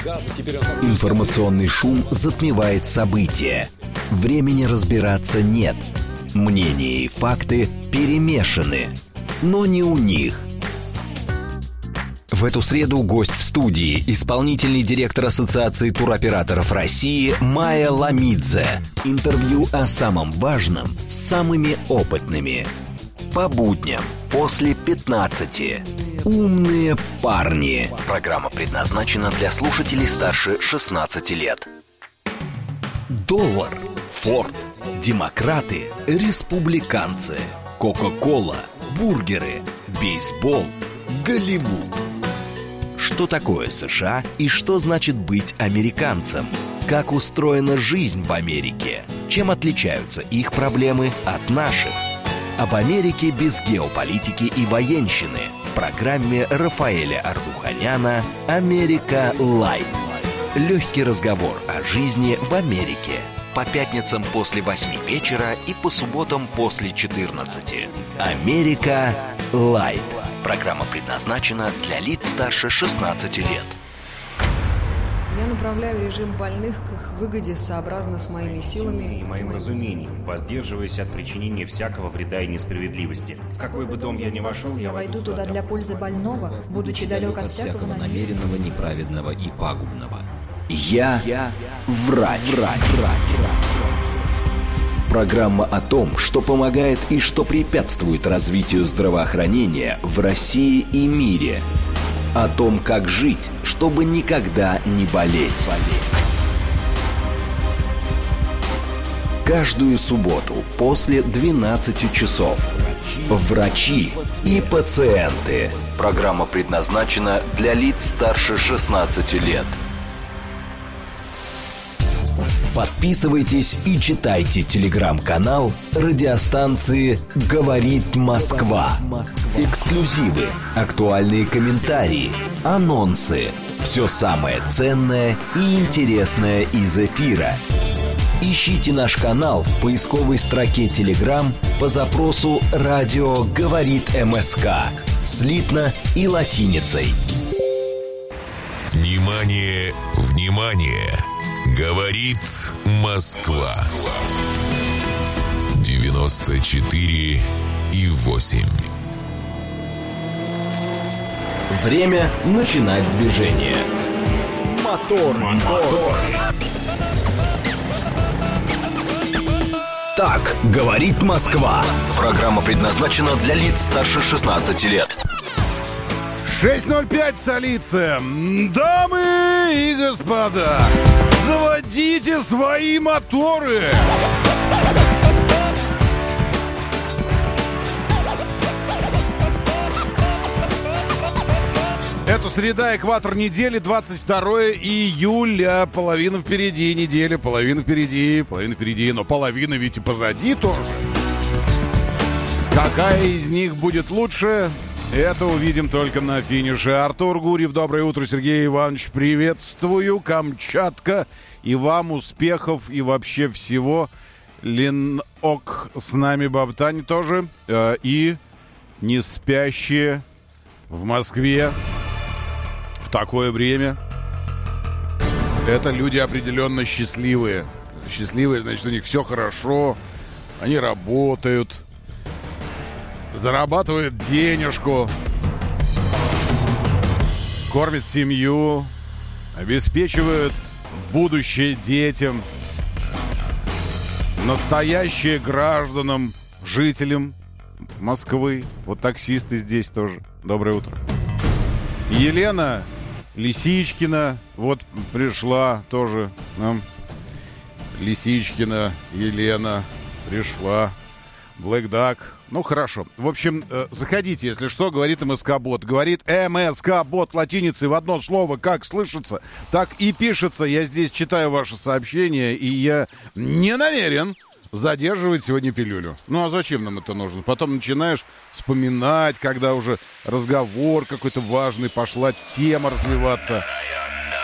Информационный шум затмевает события. Времени разбираться нет. Мнения и факты перемешаны. Но не у них. В эту среду гость в студии – исполнительный директор Ассоциации туроператоров России Майя Ламидзе. Интервью о самом важном с самыми опытными. По будням после 15. Умные парни. Программа предназначена для слушателей старше 16 лет. Доллар, Форд, демократы, республиканцы, Кока-кола, бургеры, бейсбол, Голливуд. Что такое США и что значит быть американцем? Как устроена жизнь в Америке? Чем отличаются их проблемы от наших? Об Америке без геополитики и военщины в программе Рафаэля Ардуханяна «Америка Лайт». Легкий разговор о жизни в Америке. По пятницам после 8 вечера и по субботам после 14. «Америка Лайт». Программа предназначена для лиц старше 16 лет. Я направляю режим больных к их выгоде сообразно с моими силами и моим разумением, воздерживаясь от причинения всякого вреда и несправедливости. В какой бы дом я ни вошел, я войду туда для пользы больного, будучи далек от всякого намеренного, неправедного и пагубного. Я врач. Программа о том, что помогает и что препятствует развитию здравоохранения в России и мире. О том, как жить, чтобы никогда не болеть. Каждую субботу после 12 часов. Врачи и пациенты. Программа предназначена для лиц старше 16 лет. Подписывайтесь и читайте телеграм-канал радиостанции «Говорит Москва». Эксклюзивы, актуальные комментарии, анонсы. Все самое ценное и интересное из эфира. Ищите наш канал в поисковой строке Telegram по запросу «Радио говорит МСК» слитно и латиницей. Внимание, внимание! Говорит Москва. 94,8. Время начинать движение. Мотор. Так говорит Москва. Программа предназначена для лиц старше 16 лет. 6:05 столица. Дамы и господа, заводите свои моторы. Это среда, экватор недели, 22 июля. Половина впереди недели, половина впереди, но половина ведь и позади тоже. Какая из них будет лучше? Это увидим только на финише. Артур Гурьев, доброе утро. Сергей Иванович, приветствую. Камчатка. И вам успехов и вообще всего. Ленок с нами, Бабтань тоже. И не спящие в Москве в такое время. Это люди определенно счастливые. Счастливые, значит, у них все хорошо. Они работают. Зарабатывает денежку, кормит семью, обеспечивает будущее детям, настоящие гражданам, жителям Москвы. Вот таксисты здесь тоже. Доброе утро. Елена Лисичкина вот пришла тоже нам. Лисичкина Елена пришла. Black Duck. Ну, хорошо. В общем, заходите, если что, говорит МСК-бот. Говорит МСК-бот латиницей в одно слово, как слышится, так и пишется. Я здесь читаю ваши сообщения, и я не намерен задерживать сегодня пилюлю. Ну, а зачем нам это нужно? Потом начинаешь вспоминать, когда уже разговор какой-то важный, пошла тема развиваться.